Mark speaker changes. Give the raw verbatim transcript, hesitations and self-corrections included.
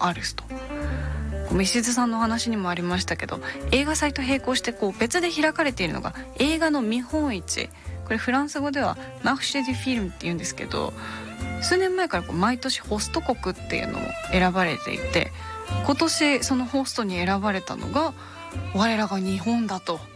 Speaker 1: アーレスと。石津さんの話にもありましたけど、映画祭と並行してこう別で開かれているのが映画の見本市。これフランス語ではマルシェ・デュ・フィルムって言うんですけど、数年前からこう毎年ホスト国っていうのを選ばれていて、今年そのホストに選ばれたのが我らが日本だと